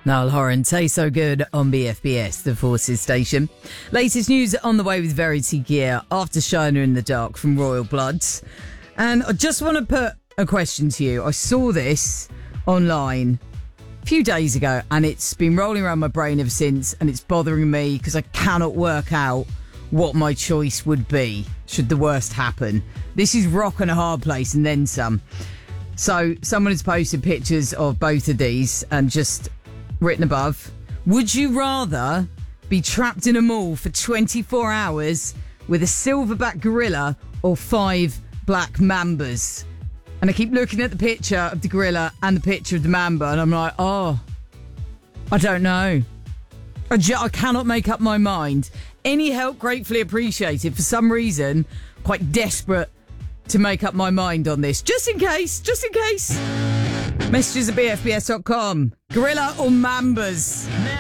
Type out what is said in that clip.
Niall Horan, Taste So Good on BFBS, the Forces station. Latest news on the way with Verity Gear after Shiner in the Dark from Royal Bloods. And I just want to put a question to you. I saw this online a few days ago and it's been rolling around my brain ever since, and it's bothering me because I cannot work out what my choice would be should the worst happen. This is rock and a hard place and then some. So someone has posted pictures of both of these and just written above, would you rather be trapped in a mall for 24 hours with a silverback gorilla or 5 black mambas? And I keep looking at the picture of the gorilla and the picture of the mamba and I'm like, I don't know. I cannot make up my mind. Any help gratefully appreciated. For some reason, quite desperate to make up my mind on this. Just in case. Messages at bfbs.com. Gorilla or mambas?